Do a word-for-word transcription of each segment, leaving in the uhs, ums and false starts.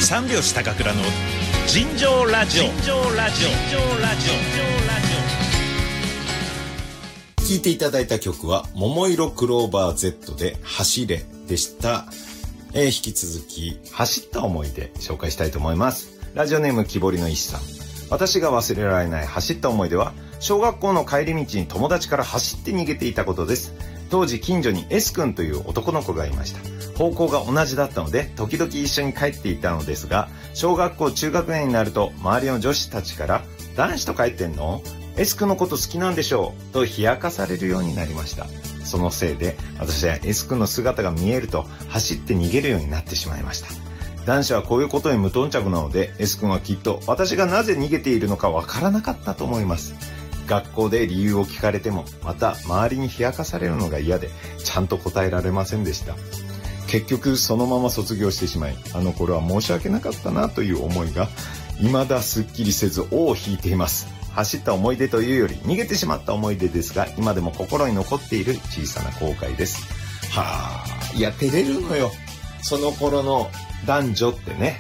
三拍子高倉の尋常ラジオ。尋常ラジオ。尋常ラジオ。 聴いていただいた曲は桃色クローバー Z で走れでした。えー、引き続き走った思い出紹介したいと思います。ラジオネーム木彫りの石さん。私が忘れられない走った思い出は小学校の帰り道に友達から走って逃げていたことです。当時近所に S 君という男の子がいました。方向が同じだったので時々一緒に帰っていたのですが、小学校中学年になると周りの女子たちから男子と帰ってんの？ S 君のこと好きなんでしょうと冷やかされるようになりました。そのせいで私は S 君の姿が見えると走って逃げるようになってしまいました。男子はこういうことに無頓着なので S 君はきっと私がなぜ逃げているのかわからなかったと思います。学校で理由を聞かれてもまた周りに冷やかされるのが嫌でちゃんと答えられませんでした。結局そのまま卒業してしまい、あの頃は申し訳なかったなという思いが未だすっきりせず尾を引いています。走った思い出というより逃げてしまった思い出ですが、今でも心に残っている小さな後悔です。はあ、いや照れるのよ、その頃の男女ってね、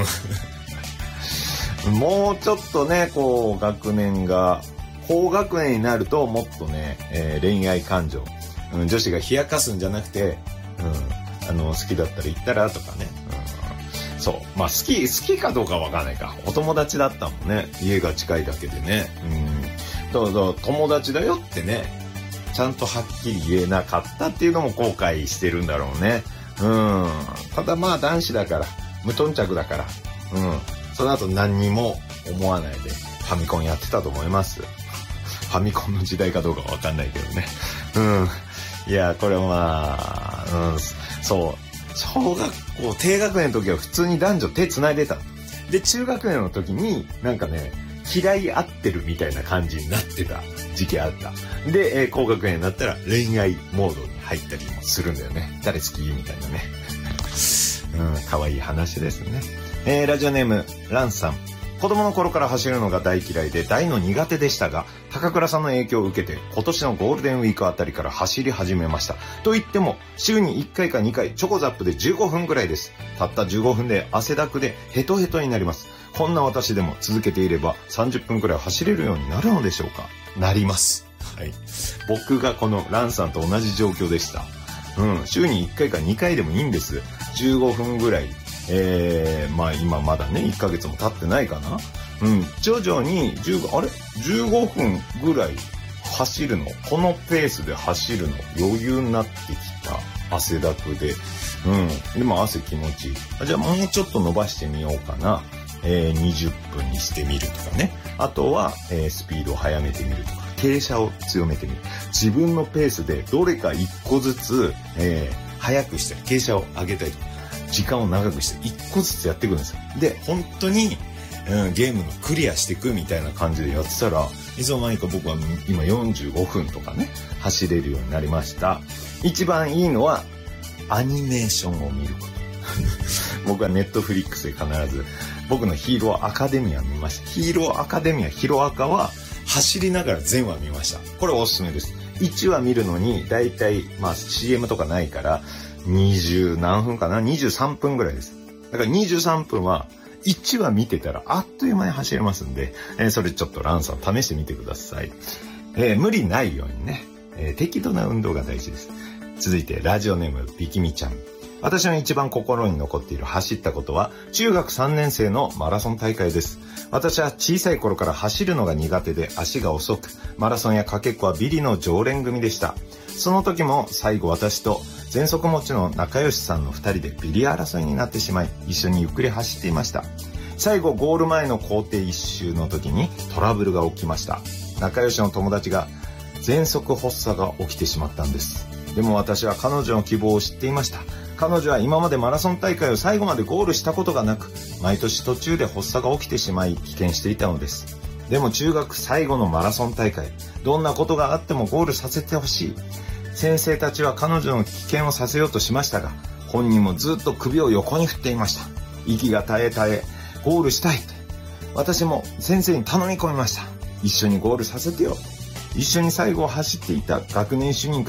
うん、もうちょっとねこう学年が高学年になるともっとね、えー、恋愛感情、うん、女子が冷やかすんじゃなくて、うん、あの好きだったら言ったらとかね、うん、そうまあ好き好きかどうかわかんないか、お友達だったもんね、家が近いだけでね、うん、だから友達だよってねちゃんとはっきり言えなかったっていうのも後悔してるんだろうね。うん、ただまあ男子だから無頓着だから、うん、その後何にも思わないでファミコンやってたと思います。ファミコンの時代かどうかわかんないけどね。うん。いや、これはまあ、うん、そう。小学校、低学年の時は普通に男女手繋いでた。で、中学年の時になんかね、嫌い合ってるみたいな感じになってた時期あった。で、えー、高学年になったら恋愛モードに入ったりもするんだよね。誰好きみたいなね。うん、可愛い話ですね。えー、ラジオネーム、ランさん。子供の頃から走るのが大嫌いで大の苦手でしたが、高倉さんの影響を受けて今年のゴールデンウィークあたりから走り始めました。と言っても週にいっかいかにかいチョコザップでじゅうごふんぐらいです。たったじゅうごふんで汗だくでヘトヘトになります。こんな私でも続けていればさんじゅっぷんくらい走れるようになるのでしょうか。なります。はい。僕がこのランさんと同じ状況でした。うん、週にいっかいかにかいでもいいんです。じゅうごふんぐらい。えー、まあ今まだねいっかげつも経ってないかな。うん、徐々にじゅうあれじゅうごふんぐらい走るの、このペースで走るの余裕になってきた。汗だくで、うん、でも汗気持ちいい。あ、じゃあもうちょっと伸ばしてみようかな。えー、にじゅっぷんにしてみるとかね。あとは、えー、スピードを速めてみるとか、傾斜を強めてみる。自分のペースでどれかいっこずつ、えー、速くして傾斜を上げたりとか。時間を長くしていっこずつやっていくんですよ。で、本当に、うん、ゲームのクリアしていくみたいな感じでやってたら、いつの間にか僕は今よんじゅうごふんとかね、走れるようになりました。一番いいのは、アニメーションを見ること。僕はネットフリックスで必ず、僕のヒーローアカデミア見ました。ヒーローアカデミア、ヒロアカは、走りながら全話見ました。これおすすめです。いちわ見るのに、だいたい、まあ シーエム とかないから、にじゅう何分かな ?にじゅうさんぷんぐらいです。だからにじゅうさんぷんはいちわ見てたらあっという間に走れますんで、えー、それちょっとランさん試してみてください。えー、無理ないようにね、えー、適度な運動が大事です。続いてラジオネームビキミちゃん。私の一番心に残っている走ったことは中学さんねん生のマラソン大会です。私は小さい頃から走るのが苦手で足が遅く、マラソンやかけっこはビリの常連組でした。その時も最後私と全速持ちの仲良しさんのふたりでビリ争いになってしまい、一緒にゆっくり走っていました。最後ゴール前の工程一周の時にトラブルが起きました。仲良しの友達が全速発作が起きてしまったんです。でも私は彼女の希望を知っていました。彼女は今までマラソン大会を最後までゴールしたことがなく、毎年途中で発作が起きてしまい棄権していたのです。でも中学最後のマラソン大会、どんなことがあってもゴールさせてほしい。先生たちは彼女の棄権をさせようとしましたが、本人もずっと首を横に振っていました。息が絶え絶え、ゴールしたいって。私も先生に頼み込みました。一緒にゴールさせてよ。一緒に最後を走っていた学年主任から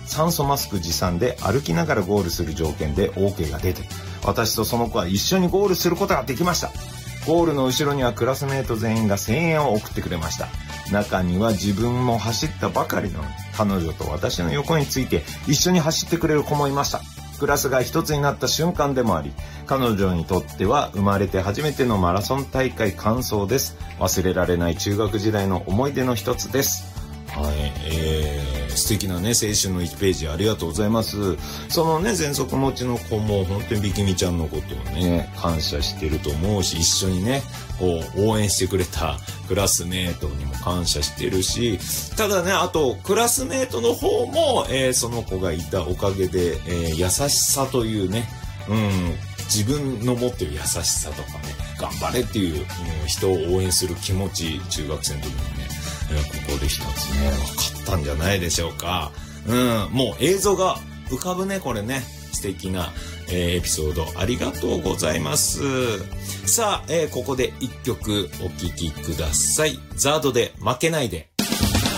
酸素マスク持参で歩きながらゴールする条件で オーケー が出て、私とその子は一緒にゴールすることができました。ゴールの後ろにはクラスメート全員が声援を送ってくれました。中には自分も走ったばかりの彼女と私の横について一緒に走ってくれる子もいました。クラスが一つになった瞬間でもあり、彼女にとっては生まれて初めてのマラソン大会完走です。忘れられない中学時代の思い出の一つです。はい、えー、素敵なね、青春のいちページありがとうございます。そのね、喘息持ちの子も本当にビキミちゃんのことをね、感謝してると思うし、一緒にね、こう、応援してくれたクラスメートにも感謝してるし、ただね、あと、クラスメートの方も、えー、その子がいたおかげで、えー、優しさというね、うん、自分の持ってる優しさとかね、頑張れっていう、うん、人を応援する気持ち、中学生の時にね、ここで一つね、分かったんじゃないでしょうか。うん、もう映像が浮かぶね、これね。素敵な、えー、エピソードありがとうございます。さあ、えー、ここで一曲お聴きください。ザードで負けないで。